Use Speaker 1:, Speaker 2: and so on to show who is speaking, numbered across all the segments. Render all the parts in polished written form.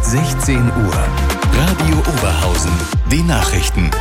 Speaker 1: 16 Uhr. Radio Oberhausen. Die Nachrichten.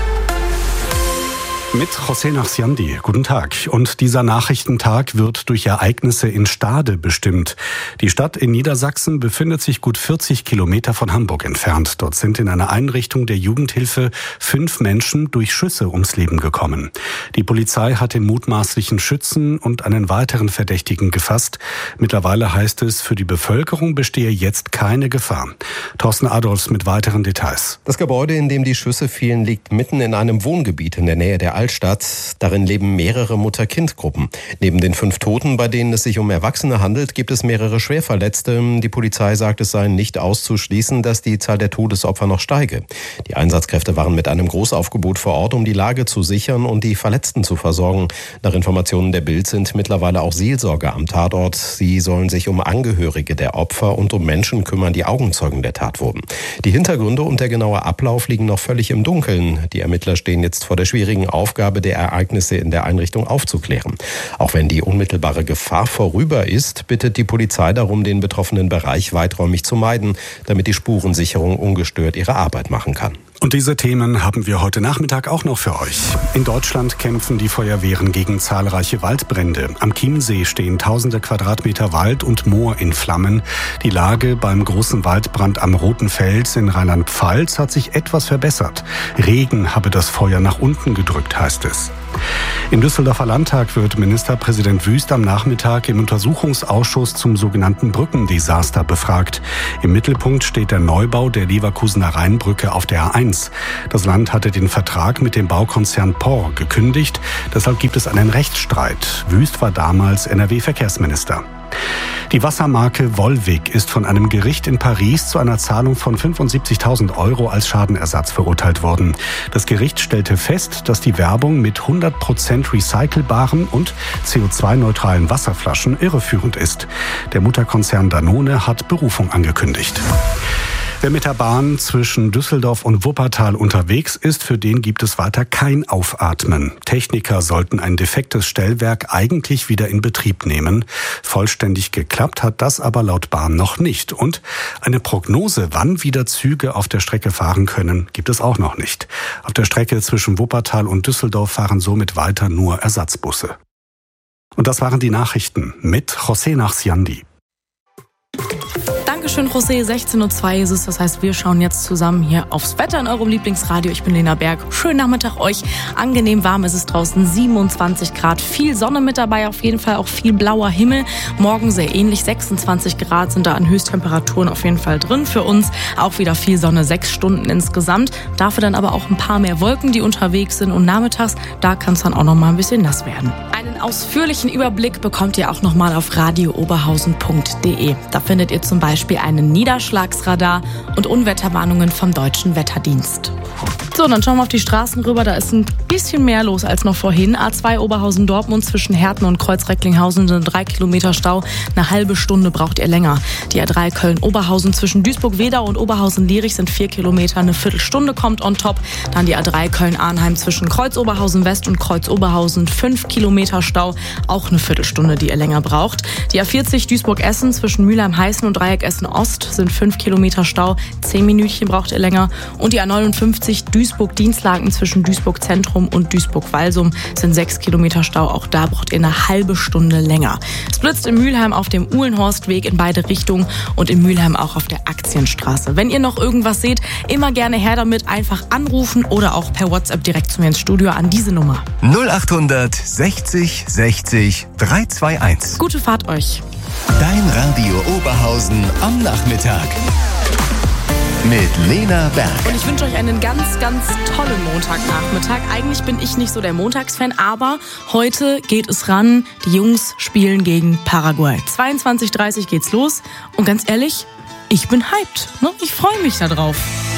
Speaker 2: Mit José Nachsiandi. Guten Tag. Und dieser Nachrichtentag wird durch Ereignisse in Stade bestimmt. Die Stadt in Niedersachsen befindet sich gut 40 Kilometer von Hamburg entfernt. Dort sind in einer Einrichtung der Jugendhilfe 5 Menschen durch Schüsse ums Leben gekommen. Die Polizei hat den mutmaßlichen Schützen und einen weiteren Verdächtigen gefasst. Mittlerweile heißt es, für die Bevölkerung bestehe jetzt keine Gefahr. Thorsten Adolfs mit weiteren Details.
Speaker 3: Das Gebäude, in dem die Schüsse fielen, liegt mitten in einem Wohngebiet in der Nähe der Altstadt. Darin leben mehrere Mutter-Kind-Gruppen. Neben den 5 Toten, bei denen es sich um Erwachsene handelt, gibt es mehrere Schwerverletzte. Die Polizei sagt, es sei nicht auszuschließen, dass die Zahl der Todesopfer noch steige. Die Einsatzkräfte waren mit einem Großaufgebot vor Ort, um die Lage zu sichern und die Verletzten zu versorgen. Nach Informationen der Bild sind mittlerweile auch Seelsorger am Tatort. Sie sollen sich um Angehörige der Opfer und um Menschen kümmern, die Augenzeugen der Tat wurden. Die Hintergründe und der genaue Ablauf liegen noch völlig im Dunkeln. Die Ermittler stehen jetzt vor der schwierigen Aufgabe, der Ereignisse in der Einrichtung aufzuklären. Auch wenn die unmittelbare Gefahr vorüber ist, bittet die Polizei darum, den betroffenen Bereich weiträumig zu meiden, damit die Spurensicherung ungestört ihre Arbeit machen kann.
Speaker 2: Und diese Themen haben wir heute Nachmittag auch noch für euch. In Deutschland kämpfen die Feuerwehren gegen zahlreiche Waldbrände. Am Chiemsee stehen tausende Quadratmeter Wald und Moor in Flammen. Die Lage beim großen Waldbrand am Roten Fels in Rheinland-Pfalz hat sich etwas verbessert. Regen habe das Feuer nach unten gedrückt, heißt es. Im Düsseldorfer Landtag wird Ministerpräsident Wüst am Nachmittag im Untersuchungsausschuss zum sogenannten Brückendesaster befragt. Im Mittelpunkt steht der Neubau der Leverkusener Rheinbrücke auf der A1. Das Land hatte den Vertrag mit dem Baukonzern POR gekündigt. Deshalb gibt es einen Rechtsstreit. Wüst war damals NRW-Verkehrsminister. Die Wassermarke Volvic ist von einem Gericht in Paris zu einer Zahlung von 75.000 € als Schadenersatz verurteilt worden. Das Gericht stellte fest, dass die Werbung mit 100% recycelbaren und CO2-neutralen Wasserflaschen irreführend ist. Der Mutterkonzern Danone hat Berufung angekündigt. Wer mit der Bahn zwischen Düsseldorf und Wuppertal unterwegs ist, für den gibt es weiter kein Aufatmen. Techniker sollten ein defektes Stellwerk eigentlich wieder in Betrieb nehmen. Vollständig geklappt hat das aber laut Bahn noch nicht. Und eine Prognose, wann wieder Züge auf der Strecke fahren können, gibt es auch noch nicht. Auf der Strecke zwischen Wuppertal und Düsseldorf fahren somit weiter nur Ersatzbusse. Und das waren die Nachrichten mit José Nachsiandi.
Speaker 4: Dankeschön, José. 16:02 Uhr ist es. Das heißt, wir schauen jetzt zusammen hier aufs Wetter in eurem Lieblingsradio. Ich bin Lena Berg. Schönen Nachmittag euch. Angenehm warm ist es draußen. 27 Grad. Viel Sonne mit dabei. Auf jeden Fall auch viel blauer Himmel. Morgen sehr ähnlich. 26 Grad sind da an Höchsttemperaturen auf jeden Fall drin. Für uns auch wieder viel Sonne. 6 Stunden insgesamt. Dafür dann aber auch ein paar mehr Wolken, die unterwegs sind. Und nachmittags, da kann es dann auch noch mal ein bisschen nass werden. Einen ausführlichen Überblick bekommt ihr auch noch mal auf radiooberhausen.de. Da findet ihr zum Beispiel einen Niederschlagsradar und Unwetterwarnungen vom Deutschen Wetterdienst. So, dann schauen wir auf die Straßen rüber. Da ist ein bisschen mehr los als noch vorhin. A2 Oberhausen-Dortmund zwischen Herten und Kreuz-Recklinghausen sind 3 Kilometer Stau. Eine halbe Stunde braucht ihr länger. Die A3 Köln-Oberhausen zwischen Duisburg-Wedau und Oberhausen-Lierich sind 4 Kilometer. Eine Viertelstunde kommt on top. Dann die A3 Köln-Arnheim zwischen Kreuz-Oberhausen-West und Kreuz-Oberhausen. 5 Kilometer Stau. Auch eine Viertelstunde, die ihr länger braucht. Die A40 Duisburg-Essen zwischen Mülheim-Heißen und Dreieck Essen-Ost sind 5 Kilometer Stau. 10 Minütchen braucht ihr länger. Und die A59 Duisburg-Dienstlaken zwischen Duisburg-Zentrum und Duisburg-Walsum sind 6 Kilometer Stau. Auch da braucht ihr eine halbe Stunde länger. Es blitzt in Mülheim auf dem Uhlenhorstweg in beide Richtungen und in Mülheim auch auf der Aktienstraße. Wenn ihr noch irgendwas seht, immer gerne her damit. Einfach anrufen oder auch per WhatsApp direkt zu mir ins Studio an diese Nummer.
Speaker 1: 0800 60 60 321.
Speaker 4: Gute Fahrt euch.
Speaker 1: Dein Radio Oberhausen am Nachmittag. Mit Lena Berg.
Speaker 4: Und ich wünsche euch einen ganz, ganz tollen Montagnachmittag. Eigentlich bin ich nicht so der Montagsfan, aber heute geht es ran. Die Jungs spielen gegen Paraguay. 22:30 geht's los. Und ganz ehrlich, ich bin hyped. Ne? Ich freue mich da drauf.